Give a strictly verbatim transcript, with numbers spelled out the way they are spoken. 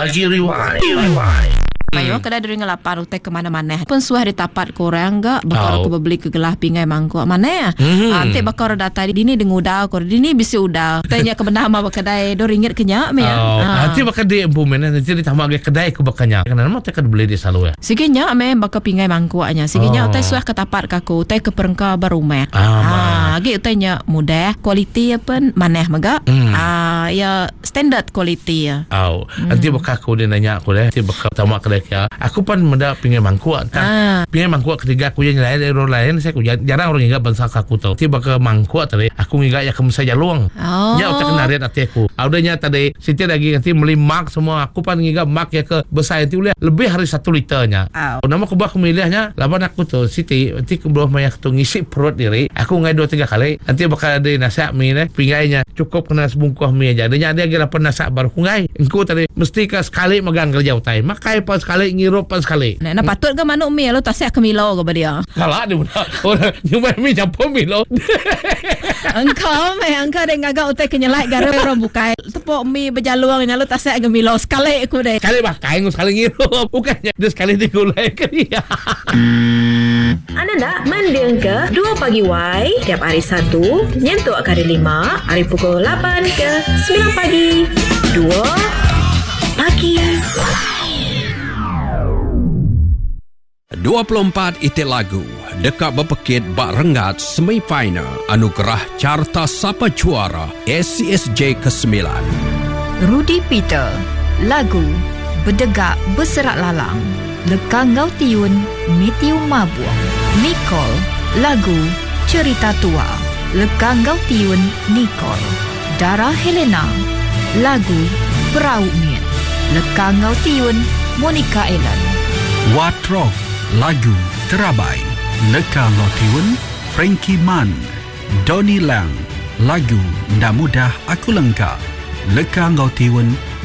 Pagi Rewind. Rewind. Mayo kada dari ngelapan utek ke mana-mana. Pun suah ditapat korang gak bakal oh. ke beli ke gelah pingai mangkuk mana ya. Mm-hmm. Ante bakal data dini denguda kor dini bisi udah. Tanya ke benda ma bakadai do ringgit kenyak me ya. Oh, nanti bakal di empumen nanti ditambah ke kedai ke bakanya. Karena mau tak beli di selalu ya. Sigenya me bakal pingai mangkuknya. Sigenya oh. utai suah ketapat kaku utai ke perengka barumeh. Ah, lagi utainya mudah, quality apa maneh maga. Mm. Ah, ya standard quality ya. Oh, mm. nanti bakal aku dia nanya aku deh. Nanti bakal tamak kedai ya. Aku pun mendak pingai mangkuk kan. Ah. Pingai mangkuk ketiga aku yang lain orang lain saya aku jarang orang ingat bangsa aku tahu. Tiba ke mangkuk tadi aku ingat ya ke saja luang. Oh. Ya utak kenarian hati aku. Audanya tadi siti lagi nanti beli mak semua aku pun ingat mak ya ke besar itu lebih hari satu liternya. Oh. Nama aku bah milihnya lawan aku tuh siti nanti ke bawah mayak tu ngisi perut diri. Aku ngai dua tiga kali. Nanti bakal ada nasi mie ni pingainya cukup kena sebungkus mie aja. Adanya dia kira pernah nasi baru ngai. Engkau tadi mesti ke sekali megang kerja utai. Makai pas sekali ngirup pas sekali. Nah, nah patut ke manuk mie lo tasek ke milo ke dia. Kalah dia benar. Orang cuma mie campur milo. Engkau me engkau deng agak utai kenyelai gara orang bukai. Tepuk mie berjaluang nya lo tasek ke milo sekali aku deh. Sekali makai sekali ngirup. Bukannya dia sekali digulai ke dia. Anda nak mendeng ke dua pagi Y tiap hari Sabtu nyentuk kali lima hari pukul lapan ke sembilan pagi. Dua pagi. dua puluh empat itik lagu dekat berpekit bak rengat semifinal anugerah Carta Sapa Juara S C S J ke sembilan. Rudy Peter lagu Berdegak Berserak Lalang Lekang Ngau Tiun Mitiu Mabuang. Nicole lagu Cerita Tua Lekang Ngau Tiun Nicole. Dara Helena lagu Perahu Miet Lekang Ngau Tiun Monica Ellen. Watrok lagu Terabai Lekang Ngau Tiun Frankie Mann. Donnie Lang lagu Ndak Mudah Aku Lengkap Lekang Ngau Tiun